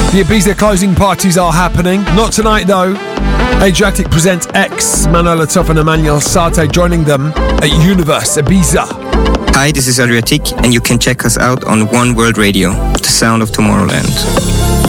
The Ibiza closing parties are happening. Not tonight, though. Adriatic presents X, Manuel Latov and Emmanuel Sarte joining them at Universe Ibiza. Hi, this is Adriatic, and you can check us out on One World Radio, the sound of Tomorrowland.